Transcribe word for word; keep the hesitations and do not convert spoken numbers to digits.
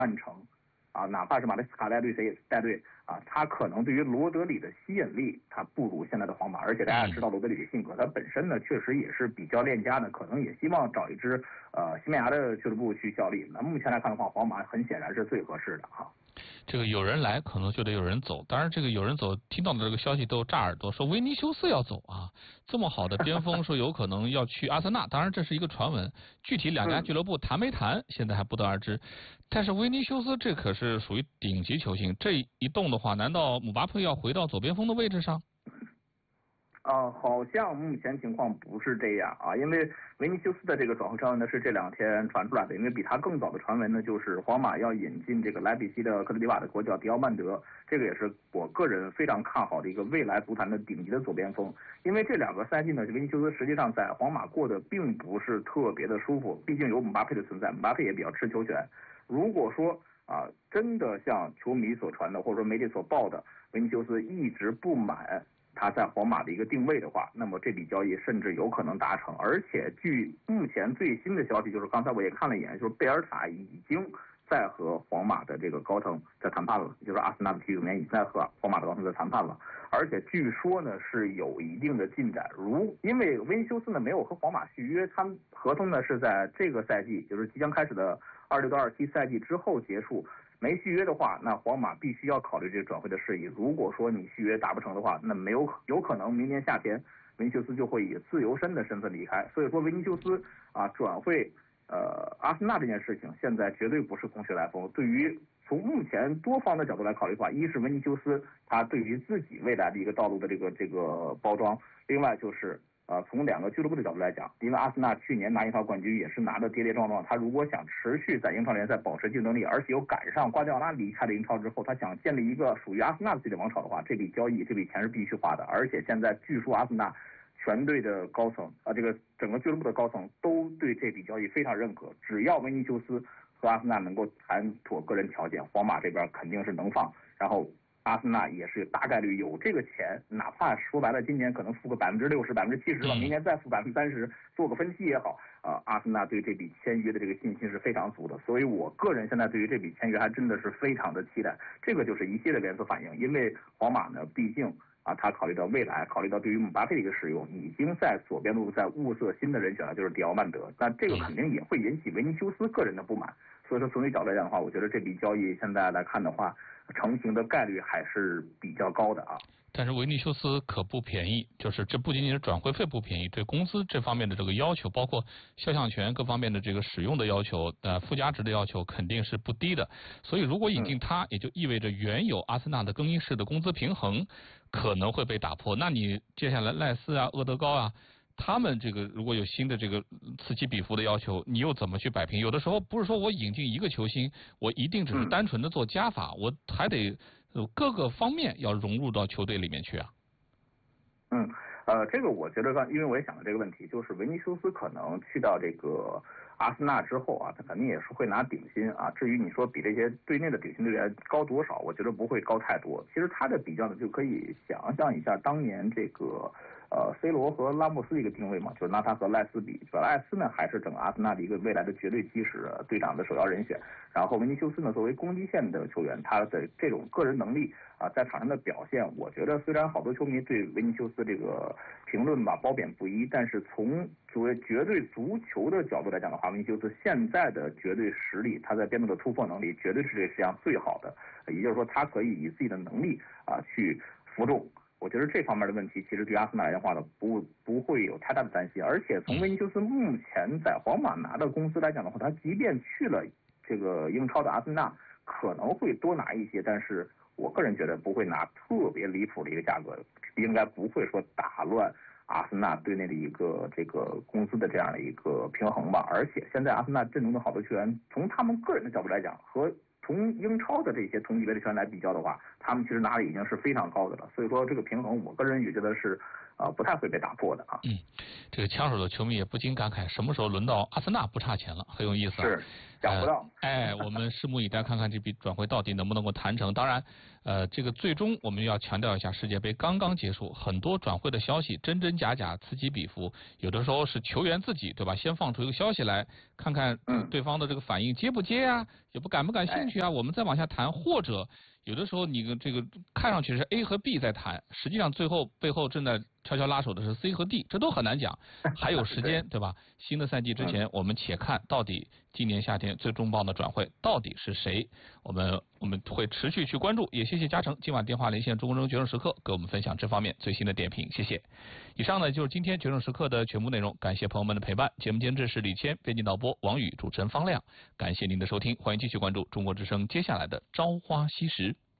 曼城。啊，哪怕是马雷斯卡带队谁带队啊，他可能对于罗德里的吸引力，他不如现在的皇马。而且大家知道罗德里的性格，他本身呢确实也是比较恋家的，可能也希望找一支呃西班牙的俱乐部去效力。那目前来看的话，皇马很显然是最合适的哈。 这个有人来，可能就得有人走。当然，这个有人走，听到的这个消息都炸耳朵，说维尼修斯要走啊，这么好的边锋，说有可能要去阿森纳。当然，这是一个传闻，具体两家俱乐部谈没谈，现在还不得而知。但是维尼修斯这可是属于顶级球星，这一动的话，难道姆巴佩要回到左边锋的位置上？ 呃，好像目前情况不是这样啊，因为维尼修斯的这个转会传闻呢是这两天传出来的，因为比他更早的传闻呢就是皇马要引进这个莱比锡的科特迪瓦的国脚迪奥曼德，这个也是我个人非常看好的一个未来足坛的顶级的左边锋，因为这两个赛季呢，维尼修斯实际上在皇马过得并不是特别的舒服，毕竟有姆巴佩的存在，姆巴佩也比较吃球权。如果说啊，真的像球迷所传的，或者说媒体所报的，维尼修斯一直不满他在皇马的一个定位的话，那么这笔交易甚至有可能达成。而且据目前最新的消息，就是刚才我也看了一眼，就是贝尔塔已经在和皇马的这个高层在谈判了，就是阿森纳的体育总监已经在和皇马的高层在谈判了。而且据说呢是有一定的进展，如因为维尼修斯呢没有和皇马续约，他合同呢是在这个赛季，就是即将开始的二六到二七赛季之后结束。没续约的话，那皇马必须要考虑这个转会的事宜。如果说你续约达不成的话，那没有有可能明年夏天维尼修斯就会以自由身的身份离开。所以说维尼修斯啊转会呃阿森纳这件事情，现在绝对不是空穴来风。对于从目前多方的角度来考虑的话，一是维尼修斯他对于自己未来的一个道路的这个这个包装，另外就是呃，从两个俱乐部的角度来讲，因为阿森纳去年拿英超冠军也是拿得跌跌撞撞，他如果想持续在英超联赛保持竞争力，而且又赶上瓜迪奥拉离开了英超之后，他想建立一个属于阿森纳自己的王朝的话，这笔交易这笔钱是必须花的。而且现在据说阿森纳全队的高层啊，这个整个俱乐部的高层都对这笔交易非常认可，只要维尼修斯和阿森纳能够谈妥个人条件，皇马这边肯定是能放，然后阿森纳也是大概率有这个钱，哪怕说白了今年可能付个百分之六十、百分之七十吧，明年再付百分之三十，做个分期也好，啊、呃，阿森纳对这笔签约的这个信心是非常足的，所以我个人现在对于这笔签约还真的是非常的期待。这个就是一系列连锁反应，因为皇马呢，毕竟啊，他考虑到未来，考虑到对于姆巴佩的一个使用，已经在左边路在物色新的人选了，就是迪奥曼德，那这个肯定也会引起维尼修斯个人的不满。所以说从这角度来讲的话，我觉得这笔交易现在来看的话，成型的概率还是比较高的啊。 但是维尼修斯可不便宜，就是这不仅仅是转会费不便宜，对工资这方面的这个要求，包括肖像权各方面的这个使用的要求，呃，附加值的要求肯定是不低的。所以如果引进他，也就意味着原有阿森纳的更衣室的工资平衡可能会被打破。那你接下来赖斯啊、厄德高啊，他们这个如果有新的这个此起彼伏的要求，你又怎么去摆平？有的时候不是说我引进一个球星，我一定只是单纯的做加法，我还得各个方面要融入到球队里面去啊。 嗯，呃，这个我觉得刚，因为我也想到这个问题，就是维尼修斯可能去到这个阿森纳之后啊，他肯定也是会拿顶薪啊。至于你说比这些队内的顶薪队员高多少，我觉得不会高太多。其实他的比较呢，就可以想象一下当年这个呃 C 罗和拉莫斯的一个定位嘛，就是拿他和赖斯比，主要赖斯呢还是整个阿森纳的一个未来的绝对基石，队长的首要人选。然后维尼修斯呢，作为攻击线的球员，他的这种个人能力啊，在场上的表现，我觉得虽然好多球迷对维尼修斯这个评论吧褒贬不一，但是从作为绝对足球的角度来讲的话，维尼修斯现在的绝对实力，他在边路的突破能力绝对是这世界上最好的，也就是说他可以以自己的能力啊去服众。我觉得这方面的问题，其实对阿森纳来讲话呢，不不会有太大的担心。而且从维尼修斯目前在皇马拿的工资来讲的话，他即便去了这个英超的阿森纳，可能会多拿一些，但是我个人觉得不会拿特别离谱的一个价格，应该不会说打乱阿森纳队内的一个这个工资的这样的一个平衡吧。而且现在阿森纳阵中的好多球员，从他们个人的角度来讲，和从英超的这些同级别的球员来比较的话，他们其实拿的已经是非常高的了。所以说这个平衡，我个人也觉得是啊、呃、不太会被打破的啊。 嗯，这个枪手的球迷也不禁感慨，什么时候轮到阿森纳不差钱了？很有意思啊。 是。想不到， 呃，哎，我们拭目以待，看看这笔转会到底能不能够谈成。当然，呃，这个最终我们要强调一下，世界杯刚刚结束，很多转会的消息真真假假，此起彼伏。有的时候是球员自己，对吧？先放出一个消息来，看看对方的这个反应接不接啊，也不感不感兴趣啊，我们再往下谈。或者有的时候你这个看上去是 A 和 B 在谈，实际上最后背后正在悄悄拉手的是 C 和 D， 这都很难讲。还有时间，对吧？新的赛季之前，我们且看到底今年夏天最重磅的转会到底是谁？我们我们会持续去关注。也谢谢嘉诚今晚电话连线中国中决胜时刻，给我们分享这方面最新的点评，谢谢。以上呢就是今天决胜时刻的全部内容，感谢朋友们的陪伴。节目监制是李谦，编辑导播王宇，主持人方亮。感谢您的收听，欢迎继续关注中国之声接下来的朝花夕拾。